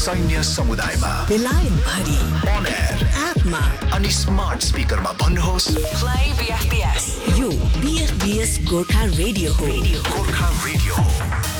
सैन्य समुदायमा बेलायत भरि on air एपमा अनि स्मार्ट स्पिकरमा भन्नुहोस् प्ले बीएफबीएस यो बीएफबीएस गोर्खा रेडियो हो गोर्खा रेडियो हो।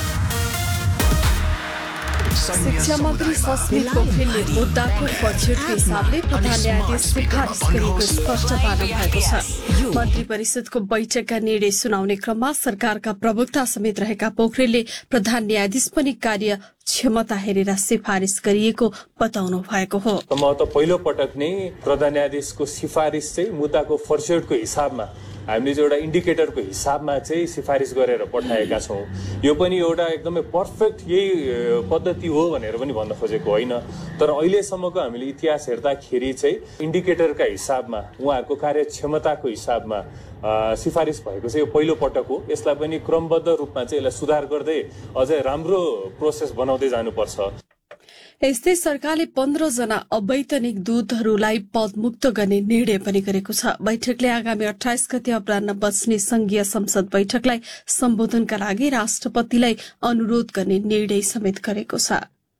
शिक्षा मन्त्री सस्मित पोखरेलले मुद्दाको फर्स्टको हिसाबले प्रधान न्यायाधीश सिफारिस गरेको स्पष्ट पार्नु भएको छ। मन्त्री परिषदको बैठकका निर्णय सुनाउने क्रममा सरकारका प्रवक्ता समेत रहेका पोखरेलले प्रधान न्यायाधीश पनि कार्य क्षमता हेरेर सिफारिस गरिएको बताउनु भएको हो। म त पहिलो पटक नै प्रधान न्यायाधीशको सिफारिस चाहिँ मुद्दाको फर्स्टको हिसाबमा हामीले चाहिँ एउटा इन्डिकेटरको हिसाबमा चाहिँ सिफारिस गरेर पठाएका छौं। यो पनि एउटा एकदमै पर्फेक्ट यही पद्धति हो भनेर पनि भन्न खोजेको होइन, तर अहिलेसम्मको हामीले इतिहास हेर्दाखेरि चाहिँ इन्डिकेटरका हिसाबमा उहाँहरूको कार्यक्षमताको हिसाबमा सिफारिस भएको चाहिँ यो पहिलो पटक हो। यसलाई पनि क्रमबद्ध रूपमा चाहिँ यसलाई सुधार गर्दै अझै राम्रो प्रोसेस बनाउँदै जानुपर्छ। यस्तै सरकारले 15 जना अवैतनिक दूतहरूलाई पदमुक्त गर्ने निर्णय पनि गरेको छ। बैठकले आगामी 28 गते अपराह्न बस्ने संघीय संसद बैठकलाई सम्बोधनका लागि राष्ट्रपतिलाई अनुरोध गर्ने निर्णय समेत गरेको छ।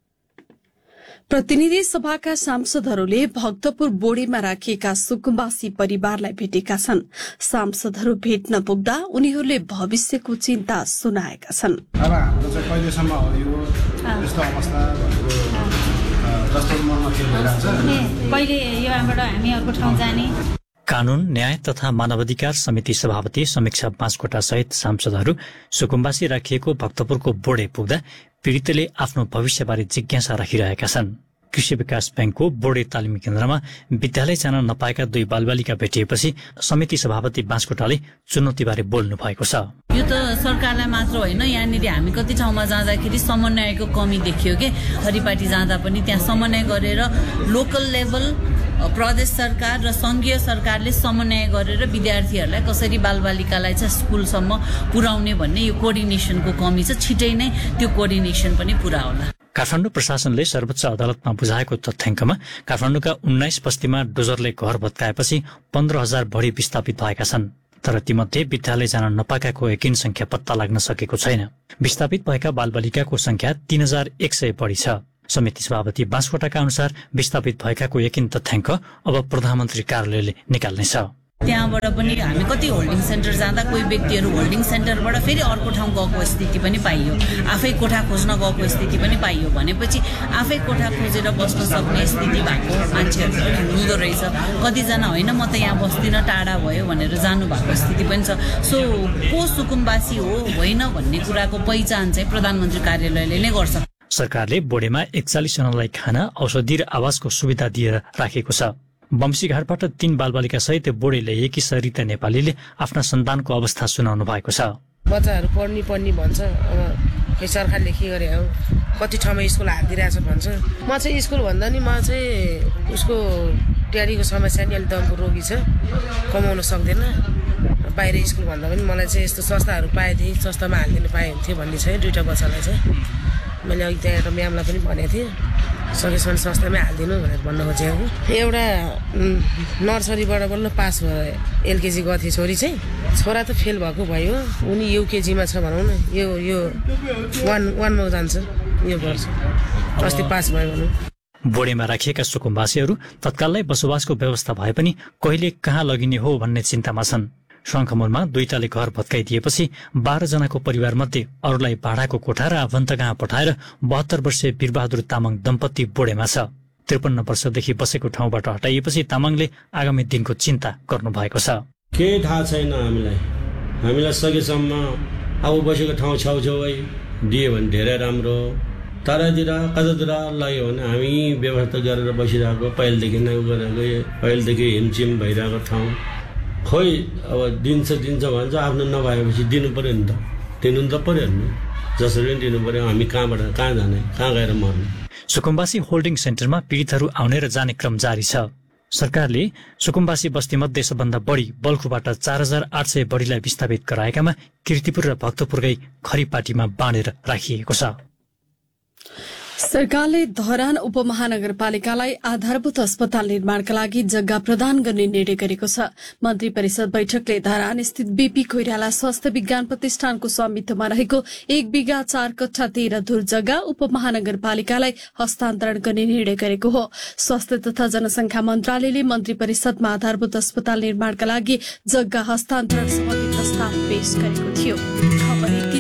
प्रतिनिधि सभाका सांसदहरूले भक्तपुर बोडेमा राखिएका सुकुम्बासी परिवारलाई भेटेका छन्। सांसदहरू भेट्न पुग्दा उनीहरूले भविष्यको चिन्ता सुनाएका छन्। अब हाम्रो चाहिँ कहिलेसम्म हो यो यस्तो अवस्था जस्तो मनमा के भइरहेछ, कहिले यहाँबाट हामी अर्को ठाउँ जाने। कानून न्याय तथा मानवाधिकार समिति सभापति समीक्षा बाँसकोटा सहित सांसदहरू सुकुम्बासी राखिएको भक्तपुरको बोडे पुग्दा पीडितले आफ्नो भविष्यबारे जिज्ञासा राखिरहेका छन्। कृषि विकास बैंकको बोडे तालिम केन्द्रमा विद्यालय जान नपाएका 2 बालबालिका भेटिएपछि समिति सभापति बाँसकोटाले चुनौतीबारे बोल्नु भएको छ। यो त सरकारलाई मात्र होइन, यहाँनिर हामी कति ठाउँमा जाँदाखेरि समन्वयको कमी देखियो के। हरिपाटी जाँदा पनि त्यहाँ समन्वय गरेर लोकल लेभल प्रदेश सरकार र संघीय सरकारले समन्वय गरेर विद्यार्थीहरूलाई कसरी बालबालिकालाई चाहिँ स्कुलसम्म पुर्याउने भन्ने यो कोअर्डिनेसनको कमी छ। छिटै नै त्यो कोअर्डिनेसन पनि पुरा होला। काठमाडौँ प्रशासनले सर्वोच्च अदालतमा बुझाएको तथ्याङ्कमा काठमाडौँका 19 बस्तीमा डोजरले घर भत्काएपछि 15,000 बढी विस्थापित भएका छन्, तर तीमध्ये विद्यालय जान नपाएकाको यकिन संख्या पत्ता लाग्न सकेको छैन। विस्थापित भएका बालबालिकाको संख्या 3,100 बढी छ। समिति सभापति बाँसकोटाका अनुसार विस्थापित भएकाको यकिन तथ्याङ्क अब प्रधानमन्त्री कार्यालयले निकाल्नेछ। त्यहाँबाट पनि हामी कति होल्डिङ सेन्टर जाँदा कोही व्यक्तिहरू होल्डिङ सेन्टरबाट फेरि अर्को ठाउँ गएको स्थिति पनि पाइयो, आफै कोठा खोज्न गएको स्थिति पनि पाइयो। भनेपछि आफै कोठा खोजेर बस्न सक्ने स्थिति भएको मान्छेहरू पनि हुँदो रहेछ। कतिजना होइन म त यहाँ बस्दिनँ टाढा भयो भनेर जानु भएको स्थिति पनि छ। सो को सुकुम्बासी हो होइन भन्ने कुराको पहिचान चाहिँ प्रधानमन्त्री कार्यालयले नै गर्छ। सरकारले बोडेमा 41 जनालाई खाना, औषधि र आवासको सुविधा दिएर राखेको छ। बम्सीघाटबाट 3 बालबालिका सहित बोडे ल्याएकी सरिता नेपालीले आफ्ना सन्तानको अवस्था सुनाउनु भएको छ। बच्चाहरू पढ्ने भन्छ, अब खै सरकारले के गरे हो, कति ठाउँमा स्कुल हालिदिरहेछ भन्छ। म चाहिँ स्कुल भन्दा नि म चाहिँ उसको ड्याडीको समस्या नि अलि दमको रोगी छ, कमाउन सक्दैन। बाहिर स्कुल भन्दा पनि मलाई चाहिँ यस्तो संस्थाहरू पाएदेखि संस्थामा हालिदिनु पाए हुन्थ्यो भन्ने छ। 2टा बच्चालाई चाहिँ मैले अघि त्यहाँ एउटा म्यामलाई पनि भनेको थिएँ सकेसम्म संस्थामै हालिदिनु भनेर भन्न खोजेको। एउटा नर्सरीबाट बल्ल पास भएर एलकेजी गएको थियो छोरी चाहिँ, छोरा त फेल भएको भयो, उनी युकेजीमा छ भनौँ न, यो 1मा जान्छ यो वर्ष, अस्ति पास भयो भनौँ। बोडेमा राखिएका सुकुम्बासीहरू तत्कालै बसोबासको व्यवस्था भए पनि कहिले कहाँ लगिने हो भन्ने चिन्तामा छन्। शङ्खमुरमा 2 ताले घर भत्काइदिएपछि 12 जनाको परिवार मध्ये अरूलाई भाडाको कोठा र आफन्त कहाँ पठाएर 72 वर्षीय वीरबहादुर तामाङ दम्पति बोडेमा छ। 53 वर्षदेखि बसेको ठाउँबाट हटाइएपछि तामाङले आगामी दिनको चिन्ता गर्नु भएको छ। केही थाहा छैन हामीलाई सकेसम्म अब बसेको ठाउँ छेउछेउै दियो भने धेरै राम्रो, तरातिर कतातिर लाग्यो भने हामी व्यवस्था गरेर बसिरहेको पहिलेदेखि नै गरेको, पहिलेदेखि हिमचिम भइरहेको ठाउँ। खोइ अब दिन्छ भन्छ, आफ्नो नभएपछि दिनु पर्यो नि त, दिनु त पर्यो नि, जसरी पनि दिनु पर्यो। हामी कहाँ जाने, कहाँ गएर मर्ने। सुकुम्बासी होल्डिङ सेन्टरमा पीडितहरू आउने र जाने क्रम जारी छ। सरकारले सुकुम्बासी बस्तीमध्ये सबभन्दा बढी बल्खुबाट 4,800 बढीलाई विस्थापित गराएकामा किर्तिपुर र भक्तपुरकै खरीपाटीमा बाँडेर राखिएको छ। सरकारले धरान उपमहानगरपालिकालाई आधारभूत अस्पताल निर्माणका लागि जग्गा प्रदान गर्ने निर्णय गरेको छ। मन्त्री परिषद बैठकले धरान स्थित बीपी कोइराला स्वास्थ्य विज्ञान प्रतिष्ठानको स्वामित्वमा रहेको 1 बिघा 4 कट्ठा 13 धुर जग्गा उपमहानगरपालिकालाई हस्तान्तरण गर्ने निर्णय गरेको हो। स्वास्थ्य तथा जनसंख्या मन्त्रालयले मन्त्री परिषदमा आधारभूत अस्पताल निर्माणका लागि जग्गा हस्तान्तरण सम्बन्धी प्रस्ताव पेश गरेको थियो।